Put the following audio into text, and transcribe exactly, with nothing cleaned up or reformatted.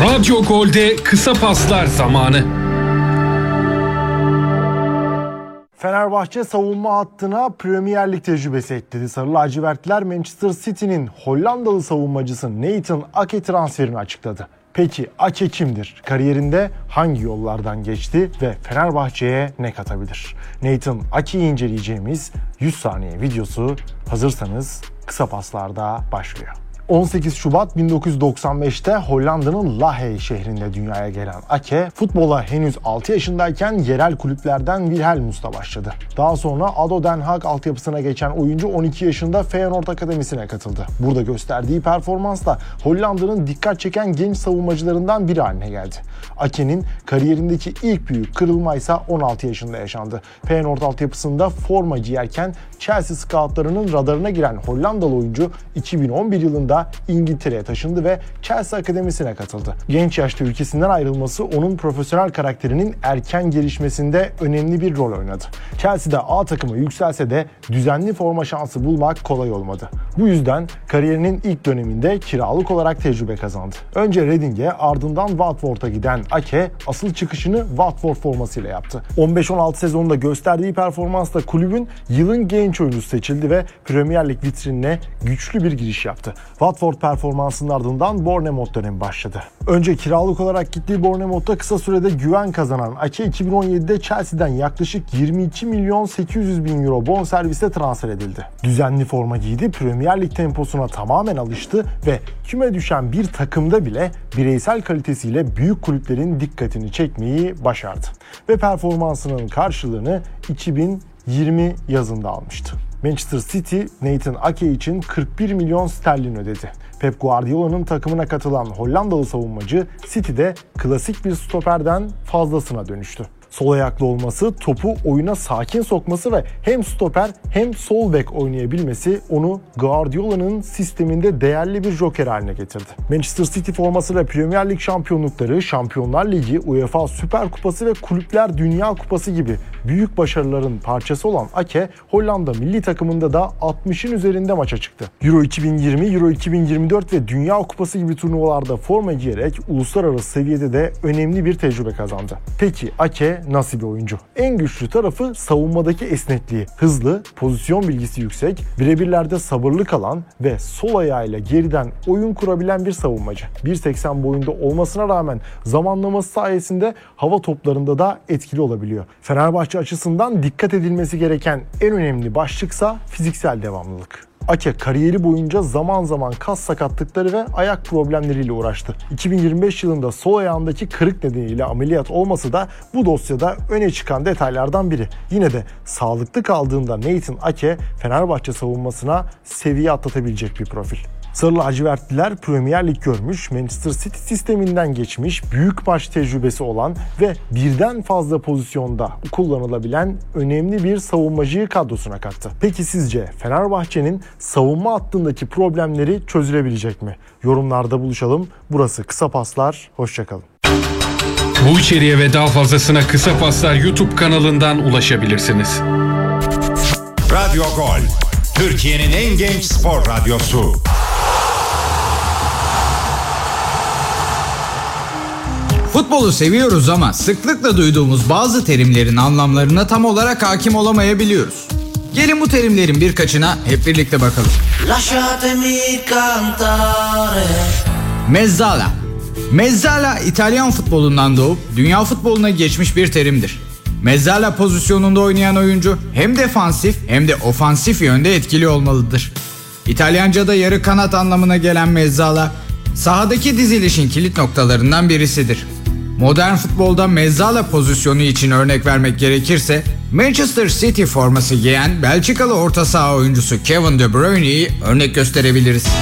Radyo Gol'de kısa paslar zamanı. Fenerbahçe savunma hattına Premier Lig tecrübesi ekledi. Sarı lacivertliler Manchester City'nin Hollandalı savunmacısı Nathan Ake transferini açıkladı. Peki Ake kimdir? Kariyerinde hangi yollardan geçti ve Fenerbahçe'ye ne katabilir? Nathan Ake'yi inceleyeceğimiz yüz saniye videosu hazırsanız kısa paslarda başlıyor. on sekiz Şubat bin dokuz yüz doksan beşte Hollanda'nın Lahey şehrinde dünyaya gelen Ake, futbola henüz altı yaşındayken yerel kulüplerden Wilhelmus'ta başladı. Daha sonra A D O Den Haag altyapısına geçen oyuncu on iki yaşında Feyenoord Akademisi'ne katıldı. Burada gösterdiği performansla Hollanda'nın dikkat çeken genç savunmacılarından biri haline geldi. Ake'nin kariyerindeki ilk büyük kırılma ise on altı yaşında yaşandı. Feyenoord altyapısında forma giyerken Chelsea scoutlarının radarına giren Hollandalı oyuncu iki bin on bir yılında İngiltere'ye taşındı ve Chelsea Akademisi'ne katıldı. Genç yaşta ülkesinden ayrılması onun profesyonel karakterinin erken gelişmesinde önemli bir rol oynadı. Chelsea'de A takıma yükselse de düzenli forma şansı bulmak kolay olmadı. Bu yüzden kariyerinin ilk döneminde kiralık olarak tecrübe kazandı. Önce Reading'e, ardından Watford'a giden Ake asıl çıkışını Watford formasıyla yaptı. on beş on altı sezonunda gösterdiği performansla kulübün yılın genç oyuncusu seçildi ve Premier Lig vitrinine güçlü bir giriş yaptı. Watford performansının ardından Bournemouth dönemi başladı. Önce kiralık olarak gittiği Bournemouth'ta kısa sürede güven kazanan Ake iki bin on yedide Chelsea'den yaklaşık yirmi iki milyon sekiz yüz bin euro bonservisle transfer edildi. Düzenli forma giydi, Premier Lig temposuna tamamen alıştı ve küme düşen bir takımda bile bireysel kalitesiyle büyük kulüplerin dikkatini çekmeyi başardı. Ve performansının karşılığını iki bin yirmi yazında almıştı. Manchester City, Nathan Ake için kırk bir milyon sterlin ödedi. Pep Guardiola'nın takımına katılan Hollandalı savunmacı City'de klasik bir stoperden fazlasına dönüştü. Sol ayaklı olması, topu oyuna sakin sokması ve hem stoper hem sol bek oynayabilmesi onu Guardiola'nın sisteminde değerli bir joker haline getirdi. Manchester City formasıyla Premier Lig şampiyonlukları, Şampiyonlar Ligi, UEFA Süper Kupası ve Kulüpler Dünya Kupası gibi büyük başarıların parçası olan Ake, Hollanda milli takımında da altmışın üzerinde maça çıktı. Euro iki bin yirmi, Euro iki bin yirmi dört ve Dünya Kupası gibi turnuvalarda forma giyerek uluslararası seviyede de önemli bir tecrübe kazandı. Peki Ake nasıl bir oyuncu? En güçlü tarafı savunmadaki esnekliği. Hızlı, pozisyon bilgisi yüksek, birebirlerde sabırlı kalan ve sol ayağıyla geriden oyun kurabilen bir savunmacı. bir seksen boyunda olmasına rağmen zamanlaması sayesinde hava toplarında da etkili olabiliyor. Fenerbahçe açısından dikkat edilmesi gereken en önemli başlıksa fiziksel devamlılık. Ake kariyeri boyunca zaman zaman kas sakatlıkları ve ayak problemleriyle uğraştı. iki bin yirmi beş yılında sol ayağındaki kırık nedeniyle ameliyat olması da bu dosyada öne çıkan detaylardan biri. Yine de sağlıklı kaldığında Nathan Ake Fenerbahçe savunmasına seviye atlatabilecek bir profil. Sarı lacivertliler Premier Lig görmüş, Manchester City sisteminden geçmiş, büyük maç tecrübesi olan ve birden fazla pozisyonda kullanılabilen önemli bir savunmacıyı kadrosuna kattı. Peki sizce Fenerbahçe'nin savunma hattındaki problemleri çözülebilecek mi? Yorumlarda buluşalım. Burası Kısa Paslar. Hoşça kalın. Bu içeriğe ve daha fazlasına Kısa Paslar YouTube kanalından ulaşabilirsiniz. Radyo Gol, Türkiye'nin en genç spor radyosu. Futbolu seviyoruz ama sıklıkla duyduğumuz bazı terimlerin anlamlarına tam olarak hakim olamayabiliyoruz. Gelin bu terimlerin birkaçına hep birlikte bakalım. Mezzala. Mezzala İtalyan futbolundan doğup dünya futboluna geçmiş bir terimdir. Mezzala pozisyonunda oynayan oyuncu hem defansif hem de ofansif yönde etkili olmalıdır. İtalyanca'da yarı kanat anlamına gelen mezzala, sahadaki dizilişin kilit noktalarından birisidir. Modern futbolda mezzala pozisyonu için örnek vermek gerekirse, Manchester City forması giyen Belçikalı orta saha oyuncusu Kevin De Bruyne'yi örnek gösterebiliriz.